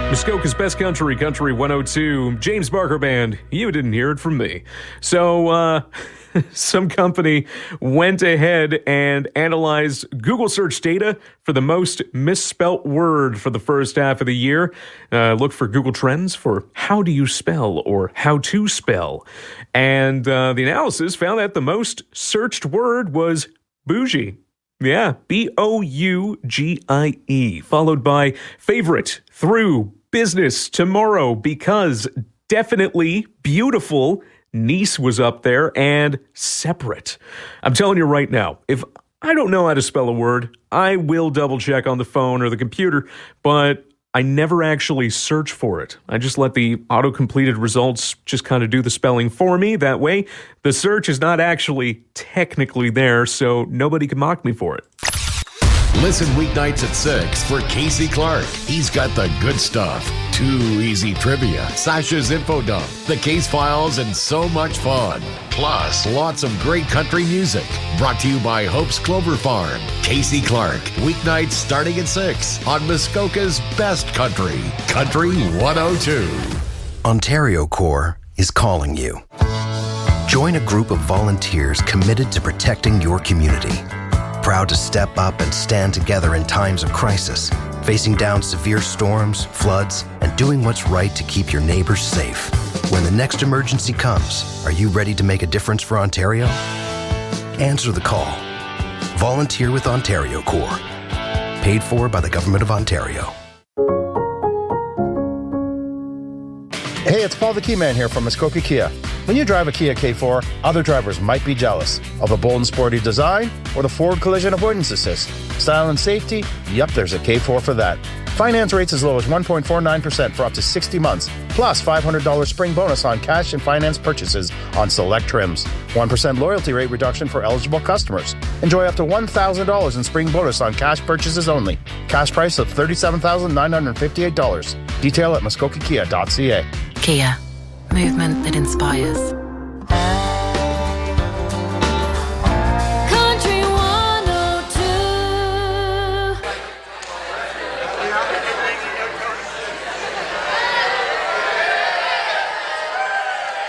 Muskoka's Best Country, Country 102. James Barker Band, you didn't hear it from me. So, some company went ahead and analyzed Google search data for the most misspelt word for the first half of the year. Look for Google Trends for how do you spell or how to spell. And the analysis found that the most searched word was bougie. Yeah, B-O-U-G-I-E, followed by favorite, through, business, tomorrow, because, definitely, beautiful, niece was up there, and separate. I'm telling you right now, if I don't know how to spell a word, I will double check on the phone or the computer, but I never actually search for it. I just let the auto-completed results just kind of do the spelling for me. That way, the search is not actually technically there, so nobody can mock me for it. Listen weeknights at 6 for Casey Clark. He's got the good stuff. Too easy trivia, Sasha's info dump, the case files, and so much fun. Plus, lots of great country music. Brought to you by Hope's Clover Farm. Casey Clark. Weeknights starting at 6 on Muskoka's Best Country. Country 102. Ontario Corps is calling you. Join a group of volunteers committed to protecting your community. Proud to step up and stand together in times of crisis, facing down severe storms, floods, and doing what's right to keep your neighbors safe. When the next emergency comes, are you ready to make a difference for Ontario? Answer the call. Volunteer with Ontario Corps. Paid for by the Government of Ontario. Hey, it's Paul the Key Man here from Muskoka Kia. When you drive a Kia K4, other drivers might be jealous of a bold and sporty design or the forward collision avoidance assist. Style and safety? Yep, there's a K4 for that. Finance rates as low as 1.49% for up to 60 months, plus $500 spring bonus on cash and finance purchases on select trims. 1% loyalty rate reduction for eligible customers. Enjoy up to $1,000 in spring bonus on cash purchases only. Cash price of $37,958. Detail at muskokakia.ca. Kia. Movement that inspires.